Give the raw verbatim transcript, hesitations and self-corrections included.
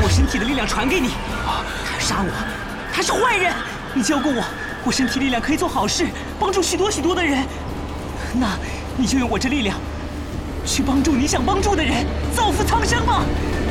我身体的力量传给你。他要杀我，他是坏人。你教过我，我身体力量可以做好事，帮助许多许多的人。那你就用我这力量，去帮助你想帮助的人，造福苍生吧。